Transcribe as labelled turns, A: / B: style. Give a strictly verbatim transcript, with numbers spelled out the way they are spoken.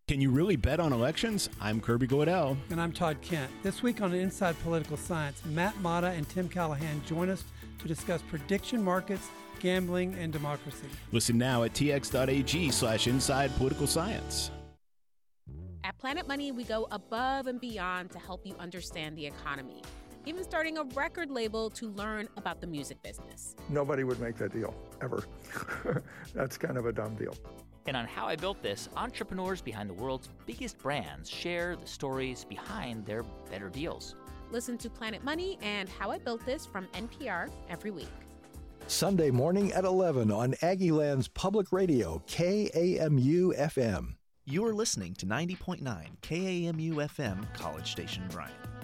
A: Can you really bet on elections? I'm Kirby Goodell.
B: And I'm Todd Kent. This week on Inside Political Science, Matt Mata and Tim Callahan join us to discuss prediction markets, gambling, and democracy.
A: Listen now at tx.ag slash inside political science.
C: At Planet Money, we go above and beyond to help you understand the economy, even starting a record label to learn about the music business.
D: Nobody would make that deal, ever. That's kind of a dumb deal.
E: And on How I Built This, entrepreneurs behind the world's biggest brands share the stories behind their better deals.
C: Listen to Planet Money and How I Built This from N P R every week.
F: Sunday morning at eleven on Aggieland's Public Radio, K A M U F M.
G: You're listening to ninety point nine K A M U F M, College Station Bryan.